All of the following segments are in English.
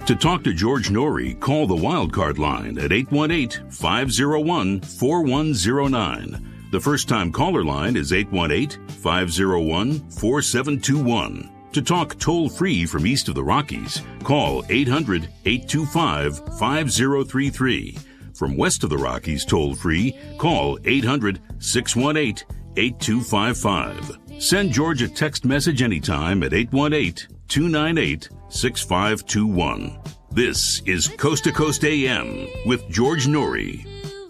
To talk to George Norrie, call the Wildcard line at 818-501-4109. The first-time caller line is 818-501-4721. To talk toll-free from east of the Rockies, call 800-825-5033. From west of the Rockies toll-free, call 800-618-8255. Send George a text message anytime at 818-298-6521. This is Coast to Coast AM with George Norrie.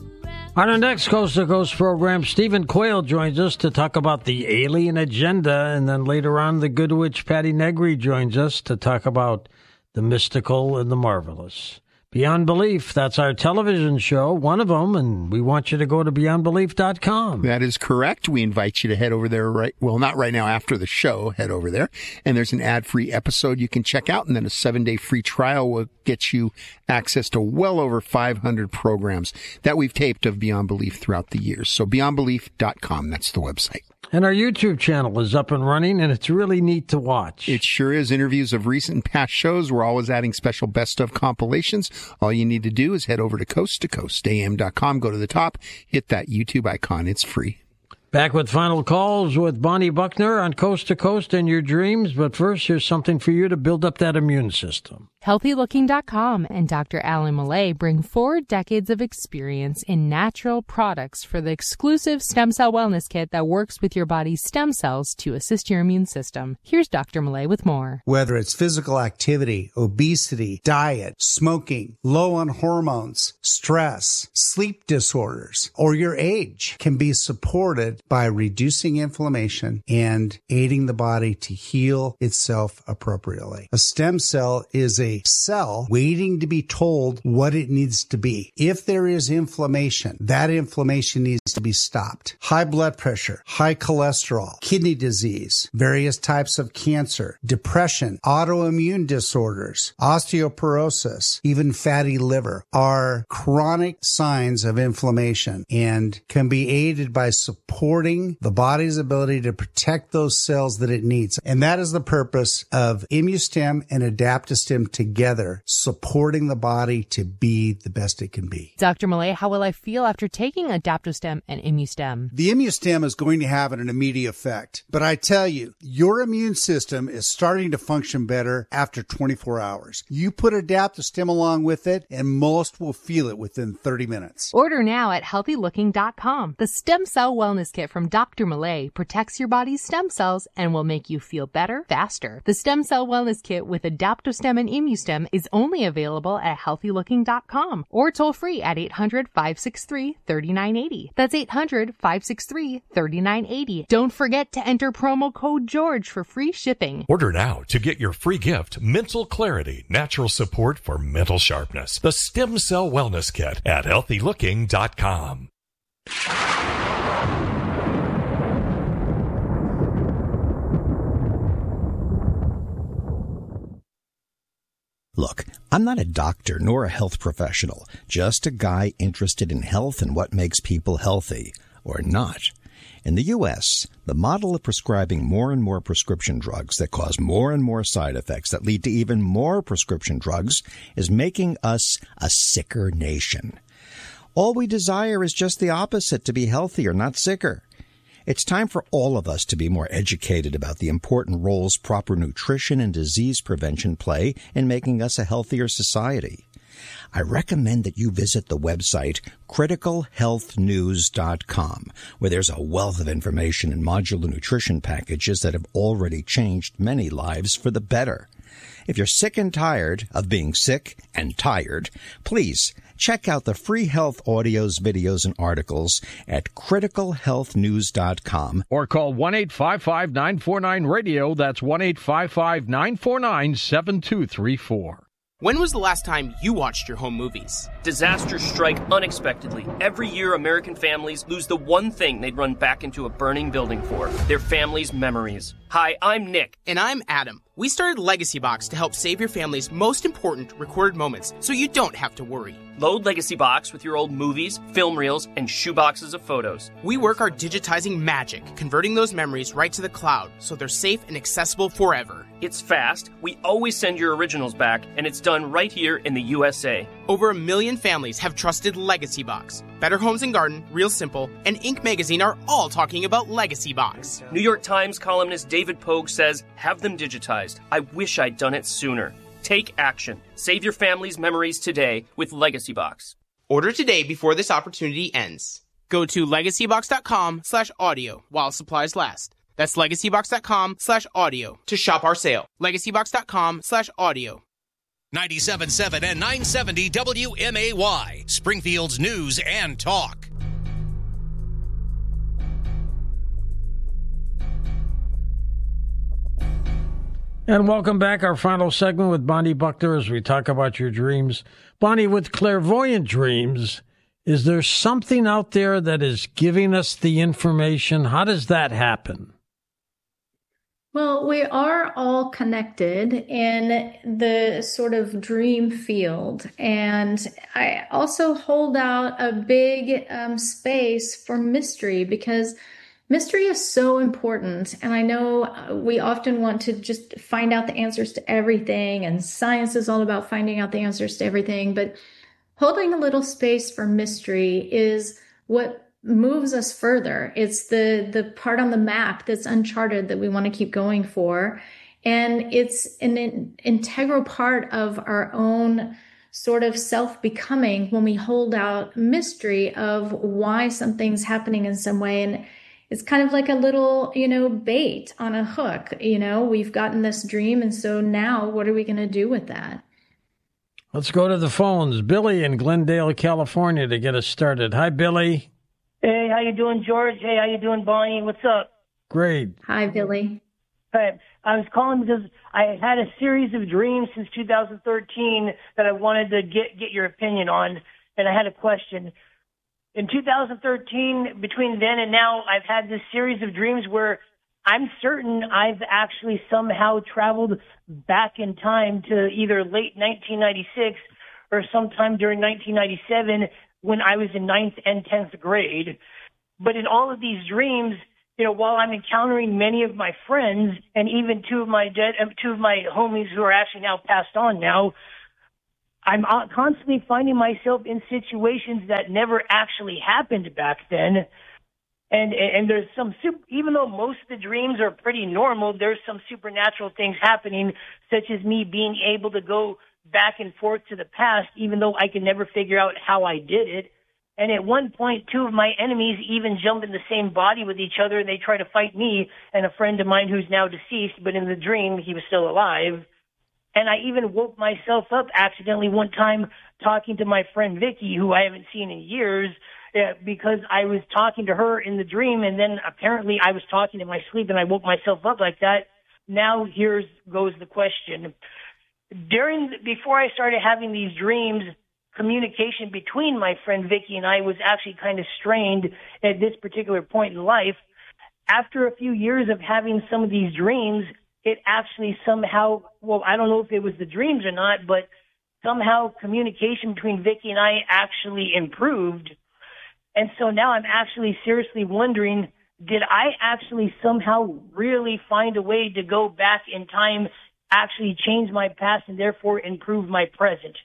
On our next Coast to Coast program, Stephen Quayle joins us to talk about the alien agenda, and then later on, the good witch Patti Negri joins us to talk about the mystical and the marvelous. Beyond Belief, that's our television show, one of them, and we want you to go to beyondbelief.com. That is correct. We invite you to head over there not right now, after the show, head over there. And there's an ad-free episode you can check out, and then a 7-day free trial will get you access to well over 500 programs that we've taped of Beyond Belief throughout the years. So beyondbelief.com, that's the website. And our YouTube channel is up and running, and it's really neat to watch. It sure is. Interviews of recent and past shows. We're always adding special best-of compilations. All you need to do is head over to coasttocoastam.com, go to the top, hit that YouTube icon. It's free. Back with final calls with Bonnie Buckner on Coast to Coast and your dreams. But first, here's something for you to build up that immune system. HealthyLooking.com and Dr. Alan Millay bring 4 decades of experience in natural products for the exclusive Stem Cell Wellness Kit that works with your body's stem cells to assist your immune system. Here's Dr. Millay with more. Whether it's physical activity, obesity, diet, smoking, low on hormones, stress, sleep disorders, or your age can be supported by reducing inflammation and aiding the body to heal itself appropriately. A stem cell is a cell waiting to be told what it needs to be. If there is inflammation, that inflammation needs to be stopped. High blood pressure, high cholesterol, kidney disease, various types of cancer, depression, autoimmune disorders, osteoporosis, even fatty liver are chronic signs of inflammation and can be aided by supporting the body's ability to protect those cells that it needs. And that is the purpose of ImmuStem and Adaptostem together, supporting the body to be the best it can be. Dr. Millay, how will I feel after taking Adaptostem and ImmuStem? The ImmuStem is going to have an immediate effect. But I tell you, your immune system is starting to function better after 24 hours. You put Adaptostem along with it, and most will feel it within 30 minutes. Order now at HealthyLooking.com. The Stem Cell Wellness Kit from Dr. Millay protects your body's stem cells and will make you feel better, faster. The Stem Cell Wellness Kit with Adaptostem and ImmuStem is only available at HealthyLooking.com or toll free at 800-563-3980. That's 800-563-3980. Don't forget to enter promo code GEORGE for free shipping. Order now to get your free gift, Mental Clarity, Natural Support for Mental Sharpness. The Stem Cell Wellness Kit at HealthyLooking.com. Look, I'm not a doctor nor a health professional, just a guy interested in health and what makes people healthy, or not. In the U.S., the model of prescribing more and more prescription drugs that cause more and more side effects that lead to even more prescription drugs is making us a sicker nation. All we desire is just the opposite, to be healthier, not sicker. It's time for all of us to be more educated about the important roles proper nutrition and disease prevention play in making us a healthier society. I recommend that you visit the website criticalhealthnews.com, where there's a wealth of information and modular nutrition packages that have already changed many lives for the better. If you're sick and tired of being sick and tired, please check out the free health audios, videos, and articles at criticalhealthnews.com. Or call 1-855-949-RADIO. That's 1-855-949-7234. When was the last time you watched your home movies? Disasters strike unexpectedly. Every year, American families lose the one thing they'd run back into a burning building for: their family's memories. Hi, I'm Nick. And I'm Adam. We started Legacy Box to help save your family's most important recorded moments so you don't have to worry. Load Legacy Box with your old movies, film reels, and shoeboxes of photos. We work our digitizing magic, converting those memories right to the cloud so they're safe and accessible forever. It's fast, we always send your originals back, and it's done right here in the USA. Over 1 million families have trusted Legacy Box. Better Homes and Garden, Real Simple, and Inc. magazine are all talking about Legacy Box. New York Times columnist David Pogue says, have them digitized. I wish I'd done it sooner. Take action. Save your family's memories today with Legacy Box. Order today before this opportunity ends. Go to legacybox.com/audio while supplies last. That's legacybox.com/audio to shop our sale. legacybox.com/audio. 97.7 and 970 WMAY, Springfield's News and Talk. And welcome back. Our final segment with Bonnie Buckner as we talk about your dreams. Bonnie, with clairvoyant dreams, is there something out there that is giving us the information? How does that happen? Well, we are all connected in the sort of dream field. And I also hold out a big space for mystery, because mystery is so important. And I know we often want to just find out the answers to everything, and science is all about finding out the answers to everything. But holding a little space for mystery is what moves us further. It's the part on the map that's uncharted that we want to keep going for. And it's an integral part of our own sort of self-becoming when we hold out mystery of why something's happening in some way. And it's kind of like a little, bait on a hook. We've gotten this dream, and so now what are we going to do with that? Let's go to the phones. Billy in Glendale, California, to get us started. Hi, Billy. Hey, how you doing, George? Hey, how you doing, Bonnie? What's up? Great. Hi, Billy. Hey, I was calling because I had a series of dreams since 2013 that I wanted to get your opinion on, and I had a question. In 2013, between then and now, I've had this series of dreams where I'm certain I've actually somehow traveled back in time to either late 1996 or sometime during 1997 when I was in 9th and 10th grade. But in all of these dreams, while I'm encountering many of my friends and even two of my homies who are actually now passed on now, I'm constantly finding myself in situations that never actually happened back then. And there's some, even though most of the dreams are pretty normal, there's some supernatural things happening, such as me being able to go back and forth to the past, even though I can never figure out how I did it. And at one point, two of my enemies even jump in the same body with each other, and they try to fight me and a friend of mine who's now deceased, but in the dream, he was still alive. And I even woke myself up accidentally one time talking to my friend Vicky, who I haven't seen in years, because I was talking to her in the dream, and then apparently I was talking in my sleep, and I woke myself up like that. Now goes the question. Before I started having these dreams, communication between my friend Vicky and I was actually kind of strained at this particular point in life. After a few years of having some of these dreams, it actually somehow, I don't know if it was the dreams or not, but somehow communication between Vicky and I actually improved. And so now I'm actually seriously wondering, did I actually somehow really find a way to go back in time, actually change my past, and therefore improve my present?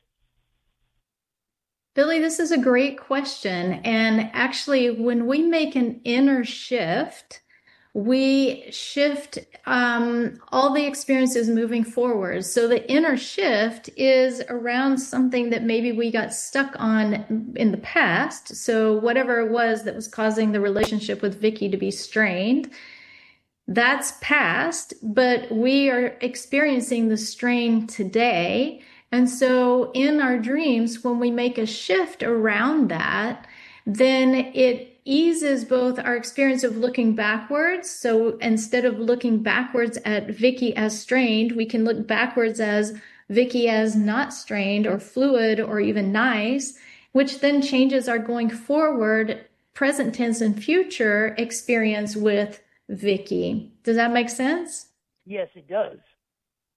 Billy, this is a great question. And actually, when we make an inner shift, we shift all the experiences moving forward. So the inner shift is around something that maybe we got stuck on in the past. So whatever it was that was causing the relationship with Vicky to be strained, that's past, but we are experiencing the strain today. And so in our dreams, when we make a shift around that, then it eases both our experience of looking backwards. So instead of looking backwards at Vicky as strained, we can look backwards as Vicky as not strained or fluid or even nice, which then changes our going forward, present tense and future experience with Vicky. Does that make sense? Yes, it does.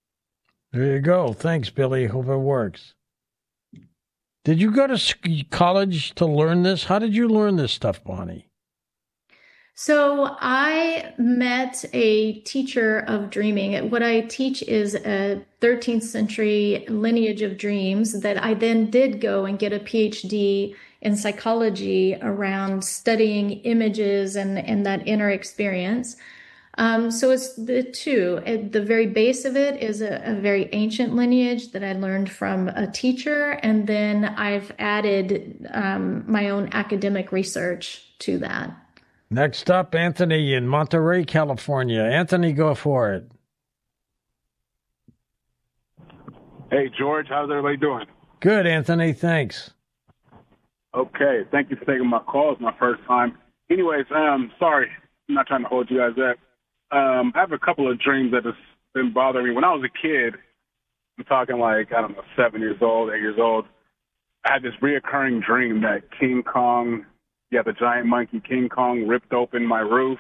There you go. Thanks, Billy. Hope it works. Did you go to college to learn this? How did you learn this stuff, Bonnie? So I met a teacher of dreaming. What I teach is a 13th century lineage of dreams that I then did go and get a PhD in psychology around studying images and that inner experience. So it's the two. At the very base of it is a very ancient lineage that I learned from a teacher, and then I've added my own academic research to that. Next up, Anthony in Monterey, California. Anthony, go for it. Hey, George, how's everybody doing? Good, Anthony. Thanks. Okay, thank you for taking my call. It's my first time. Anyways, sorry, I'm not trying to hold you guys up. I have a couple of dreams that have been bothering me. When I was a kid, I'm talking like, 7 years old, 8 years old, I had this reoccurring dream that King Kong, the giant monkey King Kong, ripped open my roof,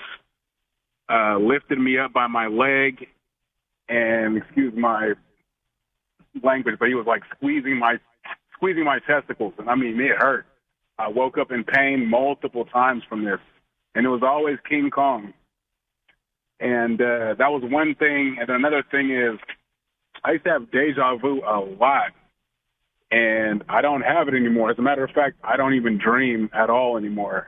lifted me up by my leg, and excuse my language, but he was like squeezing my testicles, and I mean, it hurt. I woke up in pain multiple times from this, and it was always King Kong. And that was one thing. And another thing is, I used to have deja vu a lot, and I don't have it anymore. As a matter of fact, I don't even dream at all anymore.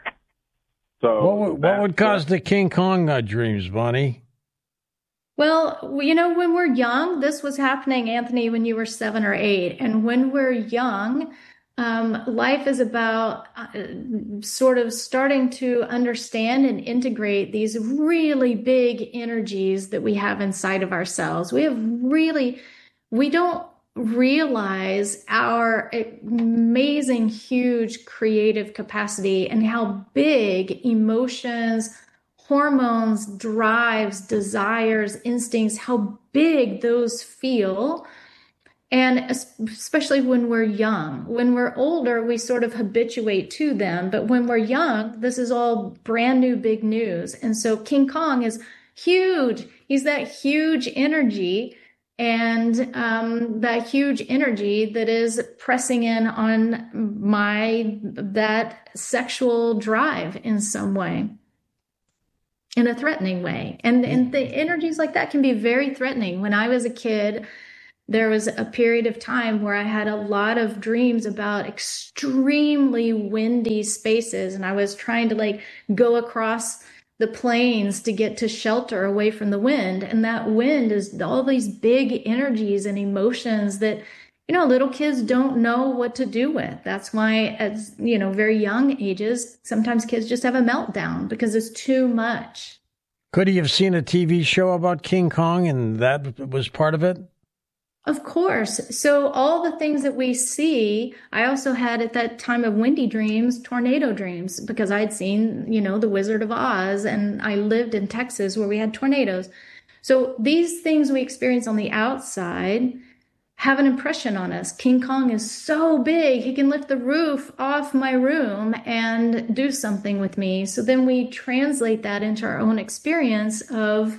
So what would cause the King Kong dreams, Bonnie? Well, when we're young, this was happening, Anthony, when you were 7 or 8. And when we're young, life is about sort of starting to understand and integrate these really big energies that we have inside of ourselves. We don't realize our amazing, huge creative capacity and how big emotions, hormones, drives, desires, instincts, how big those feel. And especially when we're young. When we're older, we sort of habituate to them. But when we're young, this is all brand new, big news. And so King Kong is huge. He's that huge energy, and that huge energy that is pressing in on that sexual drive in some way, in a threatening way. And the energies like that can be very threatening. When I was a kid, there was a period of time where I had a lot of dreams about extremely windy spaces, and I was trying to go across the plains to get to shelter away from the wind. And that wind is all these big energies and emotions that, little kids don't know what to do with. That's why, as very young ages, sometimes kids just have a meltdown because it's too much. Could he have seen a TV show about King Kong and that was part of it? Of course. So all the things that we see, I also had at that time of windy dreams, tornado dreams, because I'd seen, The Wizard of Oz, and I lived in Texas where we had tornadoes. So these things we experience on the outside have an impression on us. King Kong is so big, he can lift the roof off my room and do something with me. So then we translate that into our own experience of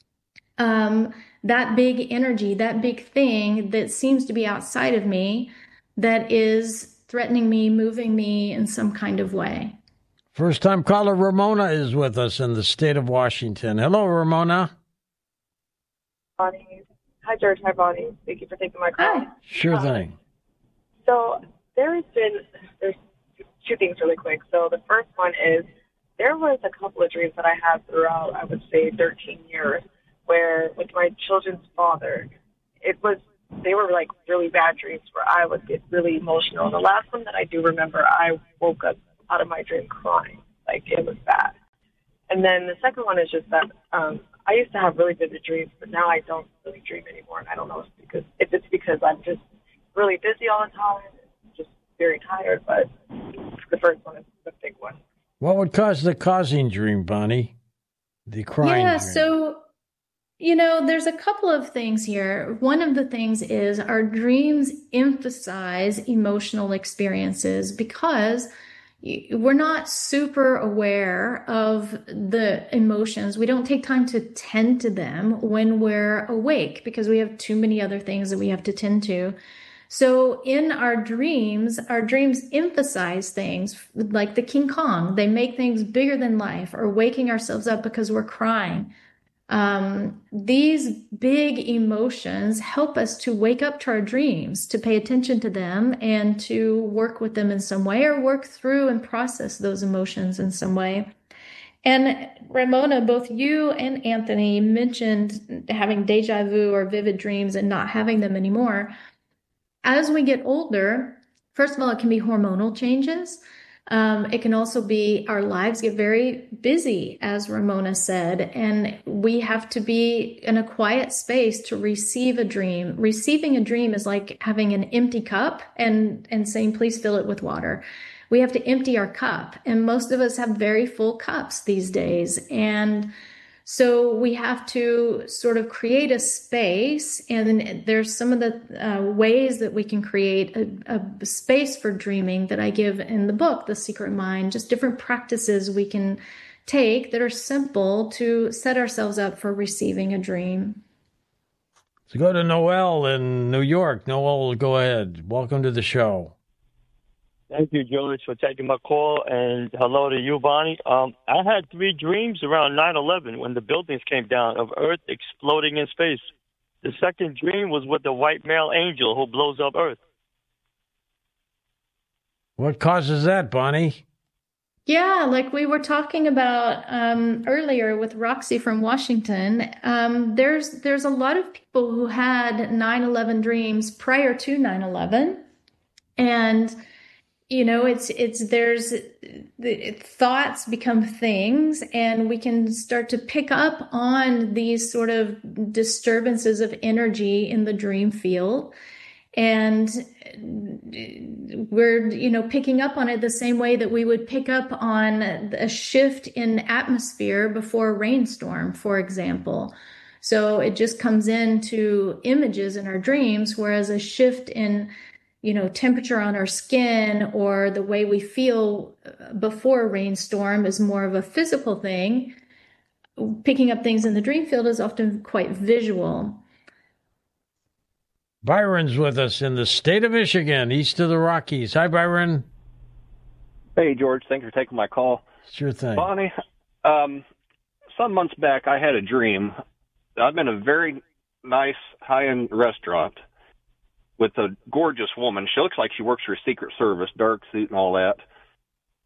that big energy, that big thing that seems to be outside of me, that is threatening me, moving me in some kind of way. First time caller Ramona is with us in the state of Washington. Hello, Ramona. Bonnie. Hi, George. Hi, Bonnie. Thank you for taking my call. Hi. Sure thing. So there's two things really quick. So the first one is there was a couple of dreams that I had throughout, I would say, 13 years, where with my children's father, they were like really bad dreams where I would get really emotional. And the last one that I do remember, I woke up out of my dream crying. Like, it was bad. And then the second one is just that I used to have really vivid dreams, but now I don't really dream anymore. And I don't know if it's because I'm just really busy all the time, just very tired. But the first one is the big one. What would cause the causing dream, Bonnie? The crying dream. So there's a couple of things here. One of the things is our dreams emphasize emotional experiences because, we're not super aware of the emotions. We don't take time to tend to them when we're awake because we have too many other things that we have to tend to. So in our dreams emphasize things like the King Kong. They make things bigger than life, or waking ourselves up because we're crying. These big emotions help us to wake up to our dreams, to pay attention to them, and to work with them in some way, or work through and process those emotions in some way. And Ramona, both you and Anthony mentioned having deja vu or vivid dreams and not having them anymore. As we get older, first of all, it can be hormonal changes. It can also be our lives get very busy, as Ramona said, and we have to be in a quiet space to receive a dream. Receiving a dream is like having an empty cup and saying, please fill it with water. We have to empty our cup, and most of us have very full cups these days. And so we have to sort of create a space, and there's some of the ways that we can create a space for dreaming that I give in the book, The Secret Mind, just different practices we can take that are simple to set ourselves up for receiving a dream. So go to Noel in New York. Noel, go ahead. Welcome to the show. Thank you, George, for taking my call, and hello to you, Bonnie. I had 3 dreams around 9/11 when the buildings came down of Earth exploding in space. The second dream was with the white male angel who blows up Earth. What causes that, Bonnie? Yeah, like we were talking about earlier with Roxy from Washington, there's a lot of people who had 9/11 dreams prior to 9/11, and the thoughts become things, and we can start to pick up on these sort of disturbances of energy in the dream field. And we're, picking up on it the same way that we would pick up on a shift in atmosphere before a rainstorm, for example. So it just comes into images in our dreams, whereas a shift in temperature on our skin or the way we feel before a rainstorm is more of a physical thing. Picking up things in the dream field is often quite visual. Byron's with us in the state of Michigan, east of the Rockies. Hi, Byron. Hey, George. Thanks for taking my call. Sure thing. Bonnie, some months back, I had a dream. I'm in a very nice high-end restaurant with a gorgeous woman. She looks like she works for Secret Service, dark suit and all that.